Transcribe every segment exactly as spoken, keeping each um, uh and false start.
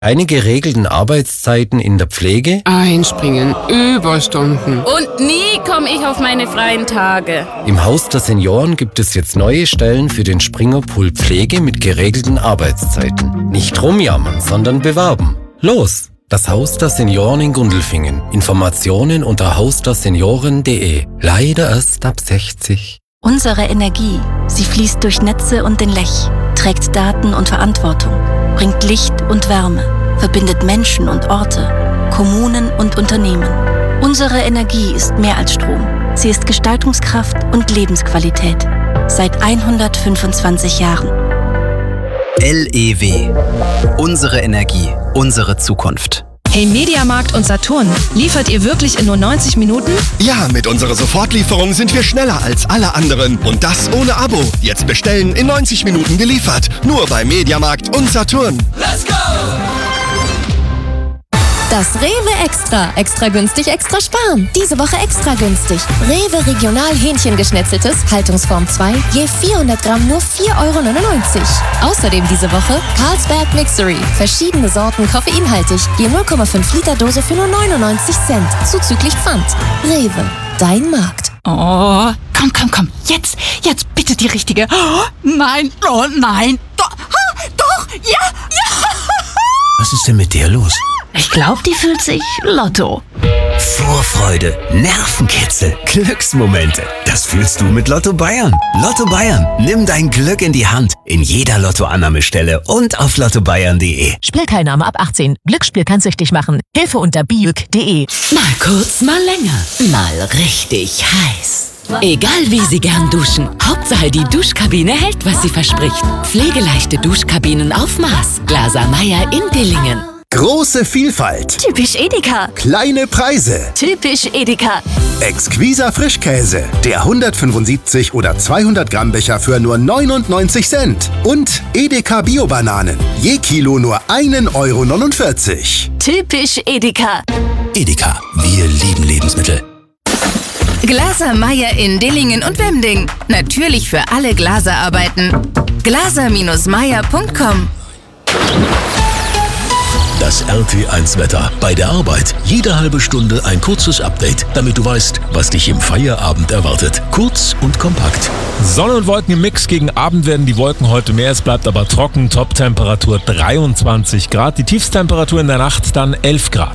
Keine geregelten Arbeitszeiten in der Pflege? Einspringen, Überstunden. Und nie komme ich auf meine freien Tage. Im Haus der Senioren gibt es jetzt neue Stellen für den Springerpool Pflege mit geregelten Arbeitszeiten. Nicht rumjammern, sondern bewerben. Los! Das Haus der Senioren in Gundelfingen. Informationen unter haus der senioren punkt de. Leider erst ab sechzig. Unsere Energie, sie fließt durch Netze und den Lech, trägt Daten und Verantwortung, bringt Licht und Wärme, verbindet Menschen und Orte, Kommunen und Unternehmen. Unsere Energie ist mehr als Strom. Sie ist Gestaltungskraft und Lebensqualität. Seit hundertfünfundzwanzig Jahren. L E W. Unsere Energie, unsere Zukunft. Hey Mediamarkt und Saturn, liefert ihr wirklich in nur neunzig Minuten? Ja, mit unserer Sofortlieferung sind wir schneller als alle anderen. Und das ohne Abo. Jetzt bestellen, in neunzig Minuten geliefert. Nur bei Mediamarkt und Saturn. Let's go! Das Rewe Extra. Extra günstig, extra sparen. Diese Woche extra günstig. Rewe Regional Hähnchengeschnetzeltes, Haltungsform zwei, je vierhundert Gramm nur vier Euro neunundneunzig. Außerdem diese Woche Carlsberg Mixery. Verschiedene Sorten koffeinhaltig, je null Komma fünf Liter Dose für nur neunundneunzig Cent. Zuzüglich Pfand. Rewe, dein Markt. Oh, komm, komm, komm. Jetzt, jetzt bitte die richtige. Oh, nein, oh nein. Doch, doch, ja, ja. Was ist denn mit der los? Ich glaube, die fühlt sich Lotto. Vorfreude, Nervenkitzel, Glücksmomente. Das fühlst du mit Lotto Bayern. Lotto Bayern. Nimm dein Glück in die Hand. In jeder Lottoannahmestelle und auf lotto bayern punkt de. Spielteilnahme ab achtzehn. Glücksspiel kann süchtig machen. Hilfe unter biuk punkt de. Mal kurz, mal länger. Mal richtig heiß. Egal wie Sie gern duschen. Hauptsache die Duschkabine hält, was sie verspricht. Pflegeleichte Duschkabinen auf Maß. Glaser Meyer in Dillingen. Große Vielfalt. Typisch Edeka. Kleine Preise. Typisch Edeka. Exquiser Frischkäse. Der hundertfünfundsiebzig oder zweihundert Gramm Becher für nur neunundneunzig Cent. Und Edeka Bio-Bananen. Je Kilo nur ein Euro neunundvierzig. Typisch Edeka. Edeka. Wir lieben Lebensmittel. Glaser Meyer in Dillingen und Wemding. Natürlich für alle Glaserarbeiten. glaser Bindestrich meyer punkt com. Das R T eins Wetter. Bei der Arbeit jede halbe Stunde ein kurzes Update, damit du weißt, was dich im Feierabend erwartet. Kurz und kompakt. Sonne und Wolken im Mix. Gegen Abend werden die Wolken heute mehr. Es bleibt aber trocken. Top-Temperatur dreiundzwanzig Grad. Die Tiefstemperatur in der Nacht dann elf Grad.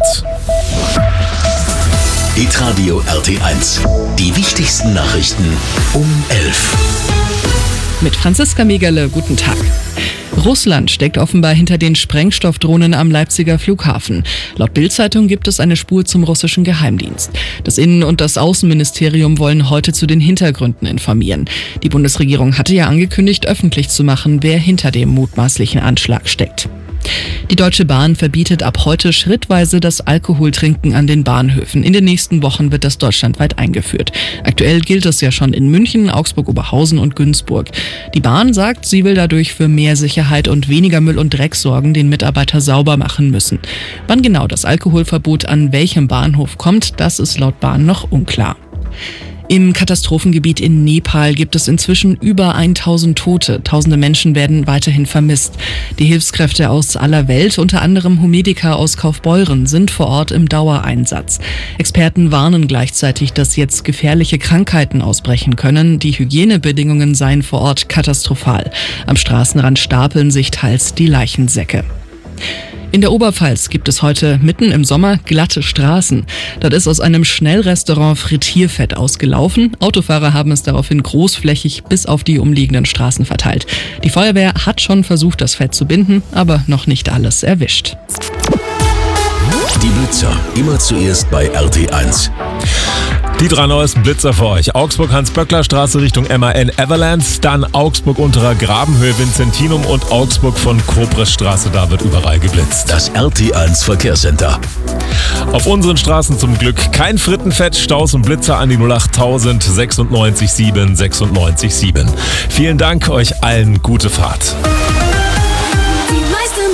Hitradio R T eins. Die wichtigsten Nachrichten um elf. Mit Franziska Megerle, guten Tag. Russland steckt offenbar hinter den Sprengstoffdrohnen am Leipziger Flughafen. Laut Bild-Zeitung gibt es eine Spur zum russischen Geheimdienst. Das Innen- und das Außenministerium wollen heute zu den Hintergründen informieren. Die Bundesregierung hatte ja angekündigt, öffentlich zu machen, wer hinter dem mutmaßlichen Anschlag steckt. Die Deutsche Bahn verbietet ab heute schrittweise das Alkoholtrinken an den Bahnhöfen. In den nächsten Wochen wird das deutschlandweit eingeführt. Aktuell gilt es ja schon in München, Augsburg-Oberhausen und Günzburg. Die Bahn sagt, sie will dadurch für mehr Sicherheit und weniger Müll und Dreck sorgen, den Mitarbeiter sauber machen müssen. Wann genau das Alkoholverbot an welchem Bahnhof kommt, das ist laut Bahn noch unklar. Im Katastrophengebiet in Nepal gibt es inzwischen über tausend Tote. Tausende Menschen werden weiterhin vermisst. Die Hilfskräfte aus aller Welt, unter anderem Homedica aus Kaufbeuren, sind vor Ort im Dauereinsatz. Experten warnen gleichzeitig, dass jetzt gefährliche Krankheiten ausbrechen können. Die Hygienebedingungen seien vor Ort katastrophal. Am Straßenrand stapeln sich teils die Leichensäcke. In der Oberpfalz gibt es heute mitten im Sommer glatte Straßen. Dort ist aus einem Schnellrestaurant Frittierfett ausgelaufen. Autofahrer haben es daraufhin großflächig bis auf die umliegenden Straßen verteilt. Die Feuerwehr hat schon versucht, das Fett zu binden, aber noch nicht alles erwischt. Die Blitzer, immer zuerst bei R T eins. Die drei neuesten Blitzer für euch. Augsburg-Hans-Böckler-Straße Richtung M A N Everlands, dann Augsburg-Unterer Grabenhöhe Vincentinum und Augsburg von Kobresstraße, da wird überall geblitzt. Das R T eins Verkehrscenter. Auf unseren Straßen zum Glück kein Frittenfett, Staus und Blitzer an die null acht null null sechs sieben sechs sechs sieben. Vielen Dank, euch allen gute Fahrt. Die meiste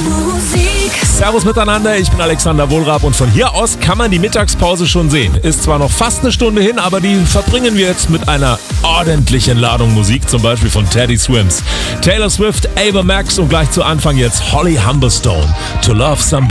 Servus miteinander, ich bin Alexander Wohlrab und von hier aus kann man die Mittagspause schon sehen. Ist zwar noch fast eine Stunde hin, aber die verbringen wir jetzt mit einer ordentlichen Ladung Musik, zum Beispiel von Teddy Swims, Taylor Swift, Ava Max und gleich zu Anfang jetzt Holly Humberstone, To Love Somebody.